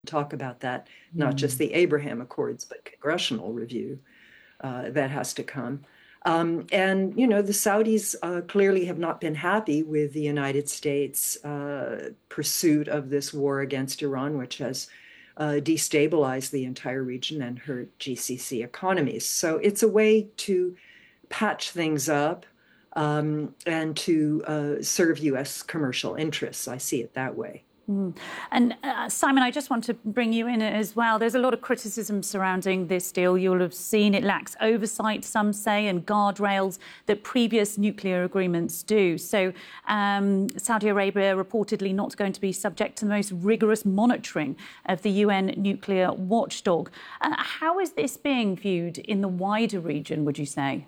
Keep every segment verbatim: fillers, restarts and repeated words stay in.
talk about that, not just the Abraham Accords, but congressional review uh, that has to come. Um, and, you know, the Saudis uh, clearly have not been happy with the United States' uh, pursuit of this war against Iran, which has uh, destabilized the entire region and hurt G C C economies. So it's a way to patch things up um, and to uh, serve U S commercial interests. I see it that way. Mm. And uh, Simon, I just want to bring you in as well. There's a lot of criticism surrounding this deal. You'll have seen it lacks oversight, some say, and guardrails that previous nuclear agreements do. So um, Saudi Arabia reportedly not going to be subject to the most rigorous monitoring of the U N nuclear watchdog. Uh, how is this being viewed in the wider region, would you say?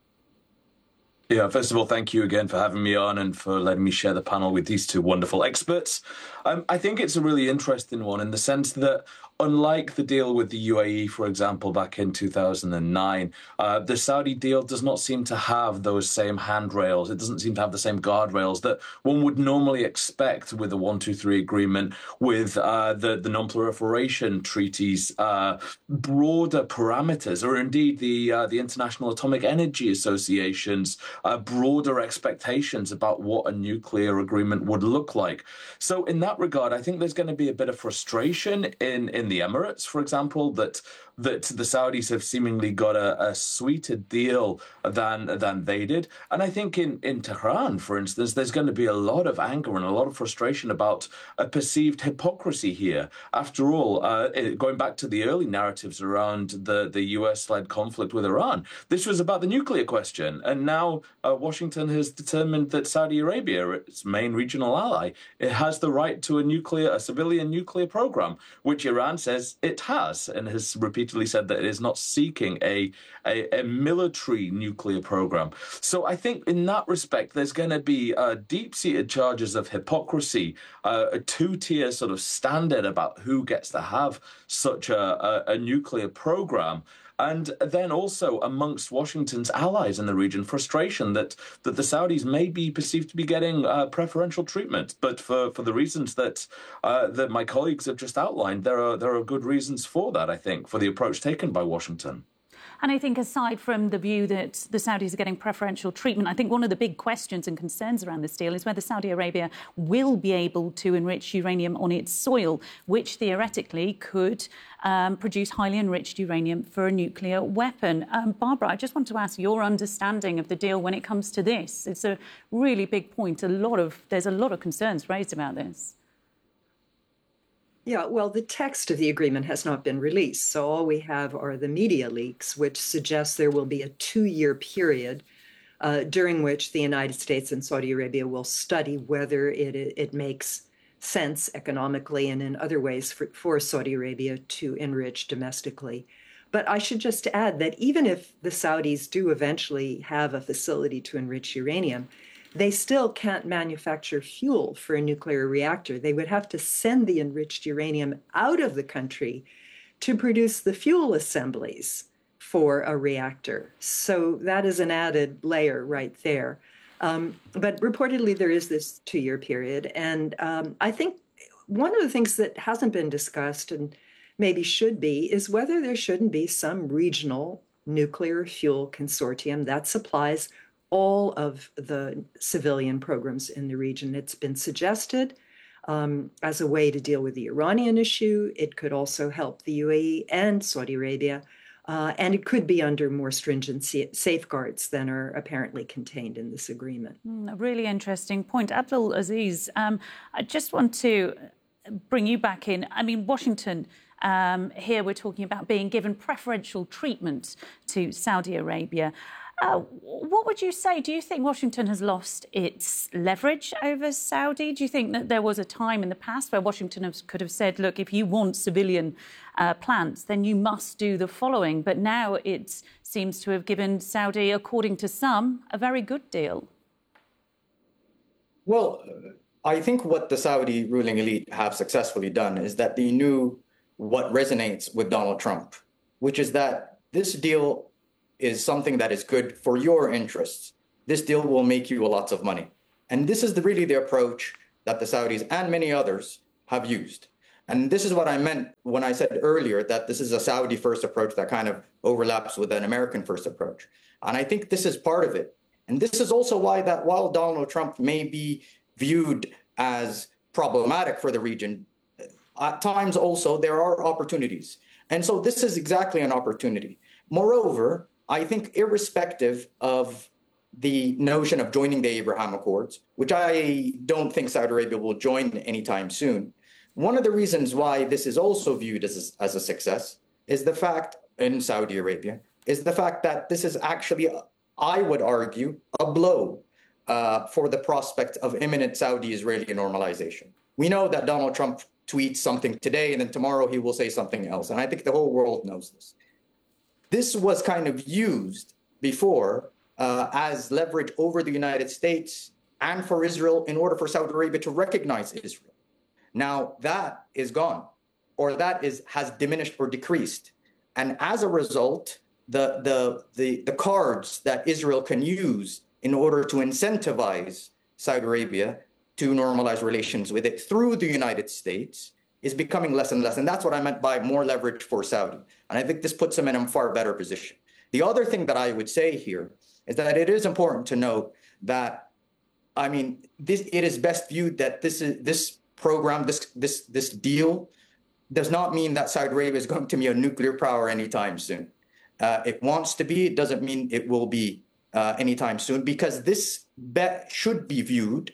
Yeah, first of all, thank you again for having me on and for letting me share the panel with these two wonderful experts. Um, I think it's a really interesting one in the sense that, unlike the deal with the U A E, for example, back in two thousand nine, uh, the Saudi deal does not seem to have those same handrails. It doesn't seem to have the same guardrails that one would normally expect with a one two three agreement, with uh, the, the non-proliferation treaties, uh, broader parameters, or indeed the, uh, the International Atomic Energy Association's uh, broader expectations about what a nuclear agreement would look like. So in that regard, I think there's going to be a bit of frustration in, in the Emirates, for example, that that the Saudis have seemingly got a, a sweeter deal than than they did. And I think in, in Tehran, for instance, there's going to be a lot of anger and a lot of frustration about a perceived hypocrisy here. After all, uh, going back to the early narratives around the, the U S-led conflict with Iran, this was about the nuclear question. And now uh, Washington has determined that Saudi Arabia, its main regional ally, it has the right to a nuclear, a civilian nuclear program, which Iran says it has and has repeatedly said that it is not seeking a, a, a military nuclear program. So I think in that respect, there's going to be uh, deep-seated charges of hypocrisy, uh, a two-tier sort of standard about who gets to have such a, a, a nuclear program. And then also amongst Washington's allies in the region, frustration that, that the Saudis may be perceived to be getting uh, preferential treatment. But for, for the reasons that uh, that my colleagues have just outlined, there are there are good reasons for that, I think, for the approach taken by Washington. And I think aside from the view that the Saudis are getting preferential treatment, I think one of the big questions and concerns around this deal is whether Saudi Arabia will be able to enrich uranium on its soil, which theoretically could um, produce highly enriched uranium for a nuclear weapon. Um, Barbara, I just want to ask your understanding of the deal when it comes to this. It's a really big point. A lot of there's a lot of concerns raised about this. Yeah, well, the text of the agreement has not been released, so all we have are the media leaks, which suggest there will be a two-year period uh, during which the United States and Saudi Arabia will study whether it, it makes sense economically and in other ways for, for Saudi Arabia to enrich domestically. But I should just add that even if the Saudis do eventually have a facility to enrich uranium, they still can't manufacture fuel for a nuclear reactor. They would have to send the enriched uranium out of the country to produce the fuel assemblies for a reactor. So that is an added layer right there. Um, but reportedly, there is this two-year period. And um, I think one of the things that hasn't been discussed and maybe should be is whether there shouldn't be some regional nuclear fuel consortium that supplies all of the civilian programs in the region. It's been suggested um, as a way to deal with the Iranian issue. It could also help the U A E and Saudi Arabia, uh, and it could be under more stringent safeguards than are apparently contained in this agreement. Mm, a really interesting point. Abdul Aziz, um, I just want to bring you back in. I mean, Washington, um, here we're talking about being given preferential treatment to Saudi Arabia. Uh, what would you say? Do you think Washington has lost its leverage over Saudi? Do you think that there was a time in the past where Washington has, could have said, look, if you want civilian uh, plants, then you must do the following? But now it seems to have given Saudi, according to some, a very good deal. Well, I think what the Saudi ruling elite have successfully done is that they knew what resonates with Donald Trump, which is that this deal is something that is good for your interests. This deal will make you lots of money. And this is the, really the approach that the Saudis and many others have used. And this is what I meant when I said earlier that this is a Saudi first approach that kind of overlaps with an American first approach. And I think this is part of it. And this is also why that while Donald Trump may be viewed as problematic for the region, at times also there are opportunities. And so this is exactly an opportunity. Moreover, I think irrespective of the notion of joining the Abraham Accords, which I don't think Saudi Arabia will join anytime soon, one of the reasons why this is also viewed as a, as a success is the fact in Saudi Arabia is the fact that this is actually, I would argue, a blow uh, for the prospect of imminent Saudi-Israeli normalization. We know that Donald Trump tweets something today and then tomorrow he will say something else. And I think the whole world knows this. This was kind of used before uh, as leverage over the United States and for Israel in order for Saudi Arabia to recognize Israel. Now that is gone, or that is has diminished or decreased. And as a result, the, the, the, the cards that Israel can use in order to incentivize Saudi Arabia to normalize relations with it through the United States is becoming less and less. And that's what I meant by more leverage for Saudi. And I think this puts them in a far better position. The other thing that I would say here is that it is important to note that, I mean, this, it is best viewed that this is this program, this this this deal does not mean that Saudi Arabia is going to be a nuclear power anytime soon. Uh, it wants to be, it doesn't mean it will be uh, anytime soon, because this bet should be viewed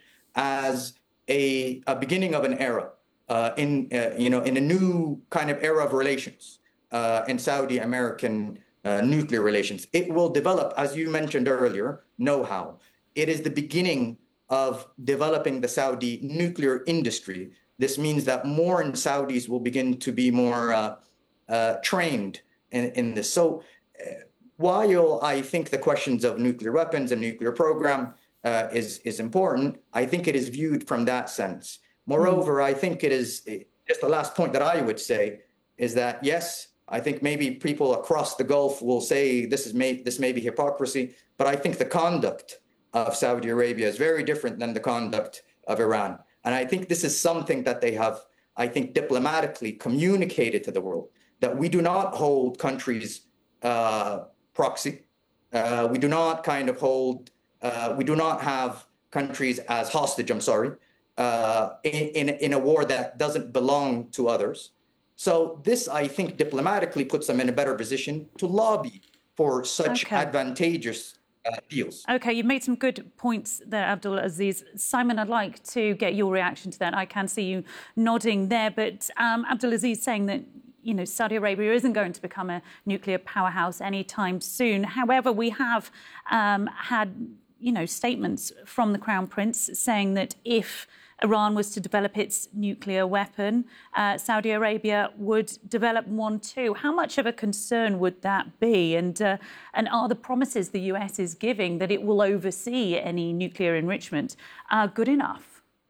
as a, a beginning of an era, uh, in uh, you know, in a new kind of era of relations uh, in Saudi-American uh, nuclear relations. It will develop, as you mentioned earlier, know-how. It is the beginning of developing the Saudi nuclear industry. This means that more Saudis will begin to be more uh, uh, trained in, in this. So uh, while I think the questions of nuclear weapons and nuclear program uh, is, is important, I think it is viewed from that sense. Moreover, I think it is, just the last point that I would say is that, yes, I think maybe people across the Gulf will say this is may, this may be hypocrisy, but I think the conduct of Saudi Arabia is very different than the conduct of Iran. And I think this is something that they have, I think, diplomatically communicated to the world, that we do not hold countries uh, proxy. Uh, we do not kind of hold, uh, we do not have countries as hostage, I'm sorry, uh, in, in, in a war that doesn't belong to others. So this, I think, diplomatically puts them in a better position to lobby for such okay. advantageous Uh, deals. Okay, you've made some good points there, Abdul Aziz. Simon, I'd like to get your reaction to that. I can see you nodding there, but um, Abdul Aziz saying that, you know, Saudi Arabia isn't going to become a nuclear powerhouse anytime soon. However, we have um, had, you know, statements from the Crown Prince saying that if Iran was to develop its nuclear weapon, uh, Saudi Arabia would develop one too. How much of a concern would that be? And uh, and are the promises the U S is giving that it will oversee any nuclear enrichment uh, good enough?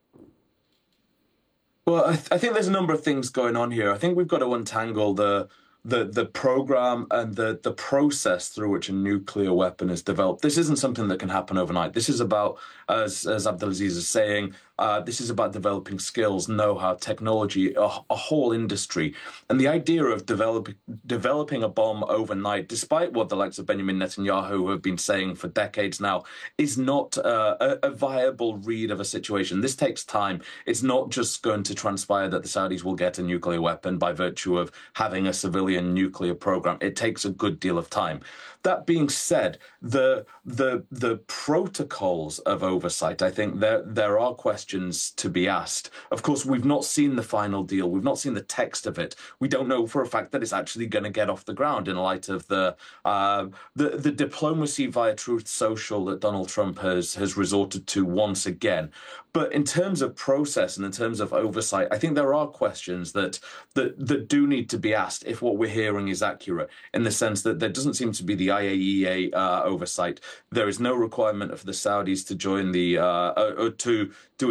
Well, I, th I think there's a number of things going on here. I think we've got to untangle the the the program and the the process through which a nuclear weapon is developed. This isn't something that can happen overnight. This is about, as as Abdulaziz is saying, uh, this is about developing skills, know-how, technology, a, a whole industry. And the idea of developing developing a bomb overnight, despite what the likes of Benjamin Netanyahu have been saying for decades now, is not uh, a, a viable read of a situation. This takes time. It's not just going to transpire that the Saudis will get a nuclear weapon by virtue of having a civilian nuclear program. It takes a good deal of time. That being said, the the the protocols of oversight, I think there there are questions to be asked. Of course, we've not seen the final deal. We've not seen the text of it. We don't know for a fact that it's actually going to get off the ground in light of the uh, the the diplomacy via Truth Social that Donald Trump has has resorted to once again. But in terms of process and in terms of oversight, I think there are questions that that that do need to be asked if what we're hearing is accurate, in the sense that there doesn't seem to be the I A E A uh, oversight. There is no requirement for the Saudis to join the uh, or to do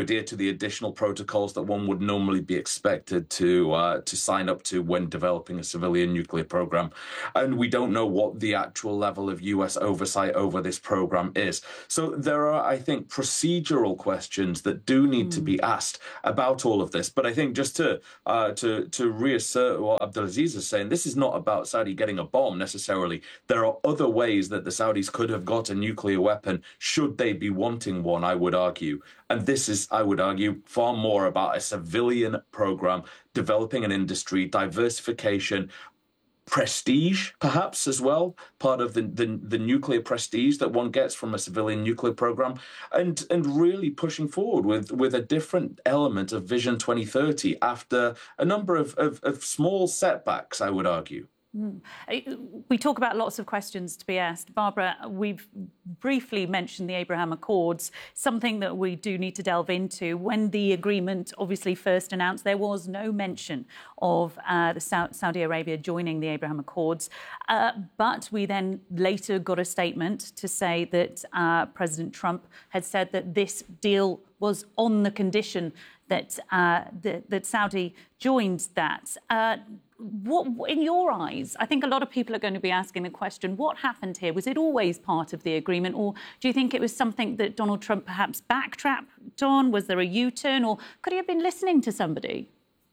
adhere to the additional protocols that one would normally be expected to uh, to sign up to when developing a civilian nuclear program. And we don't know what the actual level of U S oversight over this program is. So there are, I think, procedural questions that do need mm. to be asked about all of this. But I think just to uh, to to reassert what Abdulaziz is saying, this is not about Saudi getting a bomb necessarily. There are other ways that the Saudis could have got a nuclear weapon should they be wanting one, I would argue. And this is, I would argue, far more about a civilian program, developing an industry, diversification, prestige, perhaps, as well, part of the, the, the nuclear prestige that one gets from a civilian nuclear program, and and really pushing forward with, with a different element of Vision twenty thirty after a number of, of, of small setbacks, I would argue. Mm. We talk about lots of questions to be asked. Barbara, we've briefly mentioned the Abraham Accords, something that we do need to delve into. When the agreement obviously first announced, there was no mention of uh, the Saudi Arabia joining the Abraham Accords. Uh, but we then later got a statement to say that uh, President Trump had said that this deal was on the condition that, uh, that, that Saudi joined that. Uh, What, in your eyes, I think a lot of people are going to be asking the question, what happened here? Was it always part of the agreement? Or do you think it was something that Donald Trump perhaps backtracked on? Was there a U-turn? Or could he have been listening to somebody?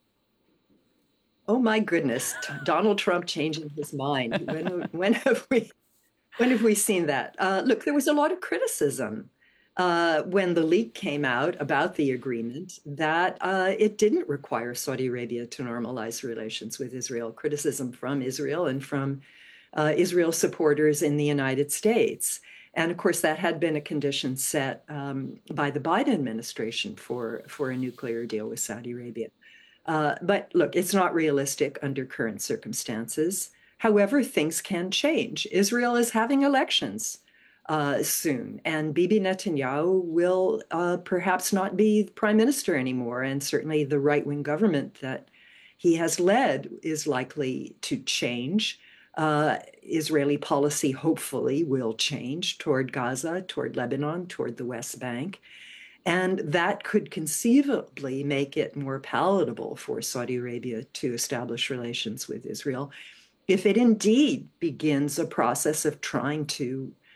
Oh, my goodness. Donald Trump changing his mind. When, when, have, we, when have we seen that? Uh, look, there was a lot of criticism Uh, when the leak came out about the agreement, that uh, it didn't require Saudi Arabia to normalize relations with Israel. Criticism from Israel and from uh, Israel supporters in the United States. And of course, that had been a condition set um, by the Biden administration for, for a nuclear deal with Saudi Arabia. Uh, but look, it's not realistic under current circumstances. However, things can change. Israel is having elections Uh, soon. And Bibi Netanyahu will uh, perhaps not be prime minister anymore. And certainly the right-wing government that he has led is likely to change. Uh, Israeli policy, hopefully, will change toward Gaza, toward Lebanon, toward the West Bank. And that could conceivably make it more palatable for Saudi Arabia to establish relations with Israel if it indeed begins a process of trying to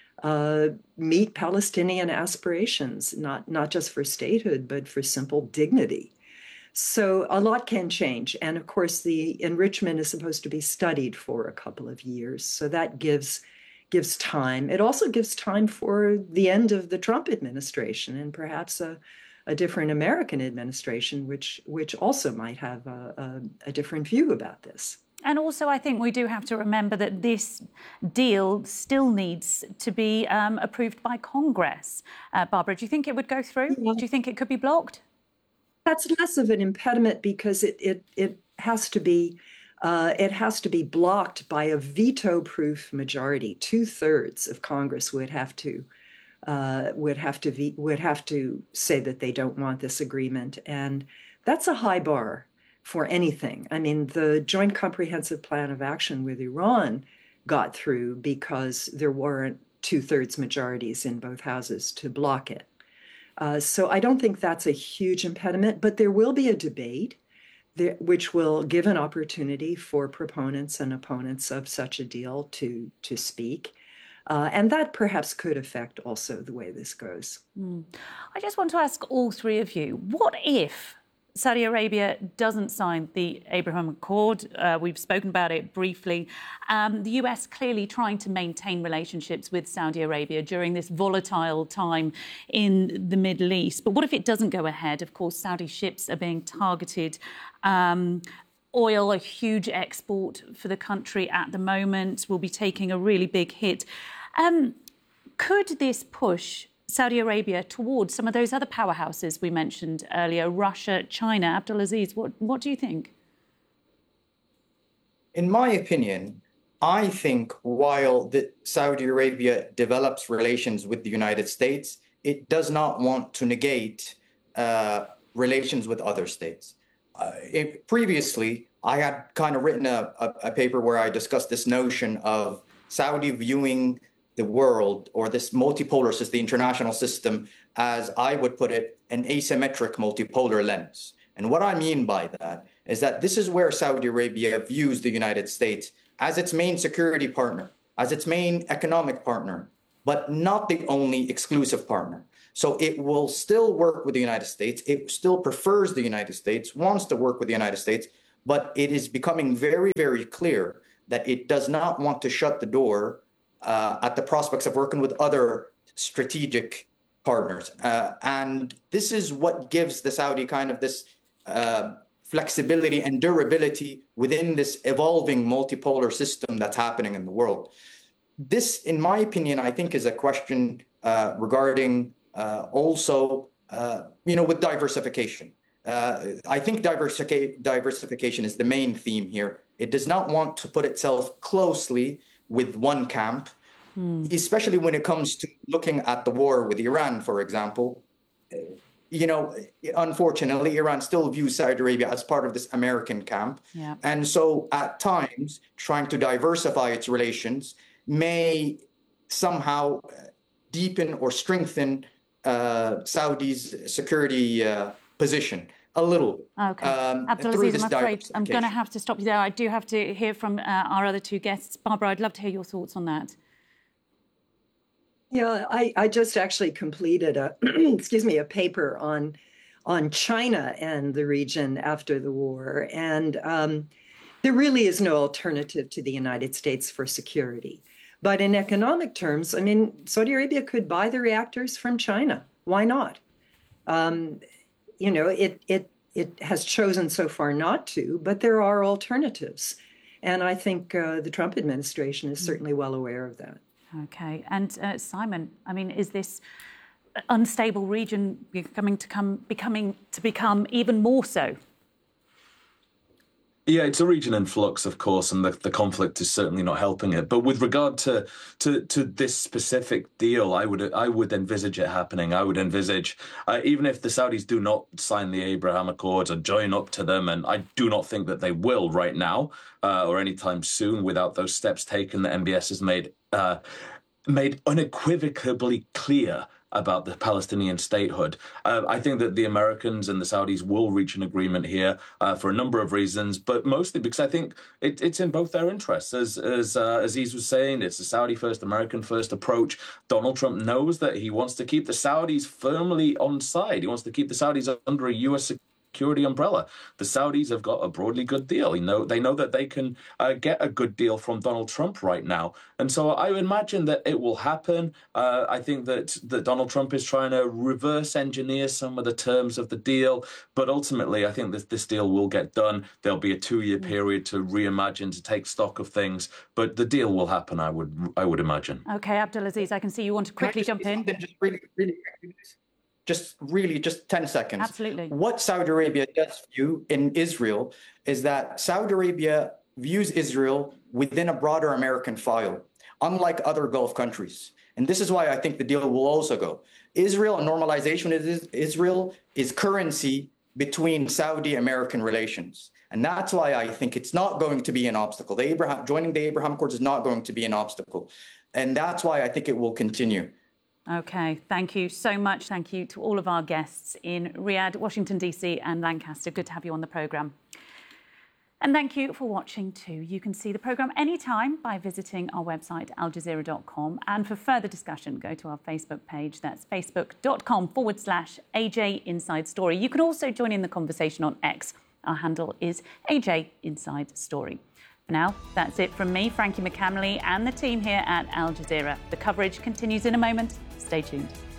Uh, meet Palestinian aspirations, not, not just for statehood, but for simple dignity. So a lot can change. And of course, the enrichment is supposed to be studied for a couple of years. So that gives, gives time. It also gives time for the end of the Trump administration and perhaps a, a different American administration, which, which also might have a, a, a different view about this. And also, I think we do have to remember that this deal still needs to be um, approved by Congress. Uh, Barbara, do you think it would go through? Yeah. Do you think it could be blocked? That's less of an impediment because it it it has to be uh, it has to be blocked by a veto-proof majority. Two thirds of Congress would have to uh, would have to ve- would have to say that they don't want this agreement, and that's a high bar for anything. I mean, the Joint Comprehensive Plan of Action with Iran got through because there weren't two-thirds majorities in both houses to block it. Uh, so I don't think that's a huge impediment, but there will be a debate there, which will give an opportunity for proponents and opponents of such a deal to, to speak. Uh, and that perhaps could affect also the way this goes. Mm. I just want to ask all three of you, what if Saudi Arabia doesn't sign the Abraham Accord? Uh, we've spoken about it briefly. Um, the U S clearly trying to maintain relationships with Saudi Arabia during this volatile time in the Middle East. But what if it doesn't go ahead? Of course, Saudi ships are being targeted. Um, oil, a huge export for the country at the moment, will be taking a really big hit. Um, could this push Saudi Arabia towards some of those other powerhouses we mentioned earlier, Russia, China? Abdulaziz, what, what do you think? In my opinion, I think while the Saudi Arabia develops relations with the United States, it does not want to negate uh, relations with other states. Uh, it, previously, I had kind of written a, a, a paper where I discussed this notion of Saudi viewing the world or this multipolar system, the international system, as I would put it, an asymmetric multipolar lens. And what I mean by that is that this is where Saudi Arabia views the United States as its main security partner, as its main economic partner, but not the only exclusive partner. So it will still work with the United States. It still prefers the United States, wants to work with the United States, but it is becoming very, very clear that it does not want to shut the door uh, at the prospects of working with other strategic partners. Uh, and this is what gives the Saudi kind of this uh, flexibility and durability within this evolving multipolar system that's happening in the world. This, in my opinion, I think is a question uh, regarding uh, also, uh, you know, with diversification. Uh, I think diversific- diversification is the main theme here. It does not want to put itself closely with one camp, hmm. especially when it comes to looking at the war with Iran, for example. You know, unfortunately, Iran still views Saudi Arabia as part of this American camp. Yeah. And so at times, trying to diversify its relations may somehow deepen or strengthen uh, Saudi's security uh, position a little. Okay. Um, Abdulaziz, I'm afraid I'm going to have to stop you there. I do have to hear from uh, our other two guests. Barbara, I'd love to hear your thoughts on that. Yeah, I, I just actually completed a, excuse me, a paper on on China and the region after the war. And um, there really is no alternative to the United States for security. But in economic terms, I mean, Saudi Arabia could buy the reactors from China. Why not? Um, you know, it it it has chosen so far not to, but there are alternatives. And I think uh, the Trump administration is certainly well aware of that. Okay. And uh, Simon, I mean, is this unstable region coming to come becoming to become even more so? Yeah, it's a region in flux, of course, and the, the conflict is certainly not helping it. But with regard to, to to this specific deal, I would I would envisage it happening. I would envisage, uh, even if the Saudis do not sign the Abraham Accords or join up to them, and I do not think that they will right now uh, or anytime soon without those steps taken that M B S has made uh, made unequivocally clear about the Palestinian statehood. Uh, I think that the Americans and the Saudis will reach an agreement here uh, for a number of reasons, but mostly because I think it, it's in both their interests. As as uh, Aziz was saying, it's a Saudi first, American first approach. Donald Trump knows that he wants to keep the Saudis firmly on side. He wants to keep the Saudis under a U S security umbrella. The Saudis have got a broadly good deal. You know, they know that they can uh, get a good deal from Donald Trump right now. And so I imagine that it will happen. Uh, I think that, that Donald Trump is trying to reverse engineer some of the terms of the deal. But ultimately, I think that this deal will get done. There'll be a two-year period to reimagine, to take stock of things. But the deal will happen, I would I would imagine. OK, Abdulaziz, I can see you want to quickly jump in. Just really, really, just really, just ten seconds. Absolutely. What Saudi Arabia does view in Israel is that Saudi Arabia views Israel within a broader American file, unlike other Gulf countries. And this is why I think the deal will also go. Israel and normalization is Israel is currency between Saudi-American relations. And that's why I think it's not going to be an obstacle. The Abraham, joining the Abraham Accords is not going to be an obstacle. And that's why I think it will continue. OK, thank you so much. Thank you to all of our guests in Riyadh, Washington, D C and Lancaster. Good to have you on the programme. And thank you for watching too. You can see the programme anytime by visiting our website, al jazeera dot com. And for further discussion, go to our Facebook page. That's facebook.com forward slash AJ Inside Story. You can also join in the conversation on X. Our handle is A J Inside Story. For now, that's it from me, Frankie McCamley, and the team here at Al Jazeera. The coverage continues in a moment. Stay tuned.